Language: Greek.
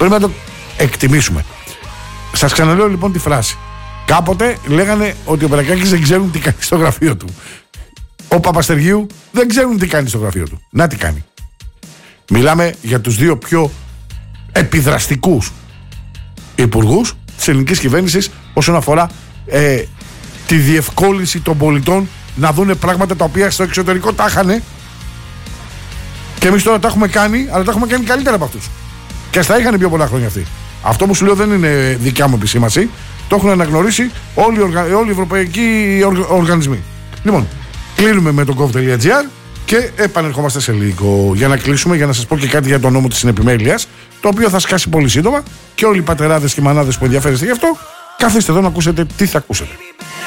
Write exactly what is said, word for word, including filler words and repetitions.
Πρέπει να το εκτιμήσουμε. Σας ξαναλέω λοιπόν τη φράση. Κάποτε λέγανε ότι ο Περακάκης δεν ξέρουν τι κάνει στο γραφείο του. Ο Παπαστεργίου δεν ξέρουν τι κάνει στο γραφείο του. Να τι κάνει. Μιλάμε για τους δύο πιο επιδραστικούς υπουργούς της ελληνικής κυβέρνησης όσον αφορά ε, τη διευκόλυνση των πολιτών να δούνε πράγματα τα οποία στο εξωτερικό τα είχανε και εμείς τώρα τα έχουμε κάνει, αλλά τα έχουμε κάνει καλύτερα από αυτούς. Και ας τα είχαν πιο πολλά χρόνια αυτοί. Αυτό που σου λέω δεν είναι δικιά μου επισήμαση. Το έχουν αναγνωρίσει όλοι οι, οργα... όλοι οι ευρωπαϊκοί οργ... οργανισμοί. Λοιπόν, κλείνουμε με το gov.gr και επανερχόμαστε σε λίγο για να κλείσουμε, για να σας πω και κάτι για το νόμο της συνεπιμέλειας, το οποίο θα σκάσει πολύ σύντομα και όλοι οι πατεράδες και οι μανάδες που ενδιαφέρεστε γι' αυτό, καθίστε εδώ να ακούσετε τι θα ακούσετε.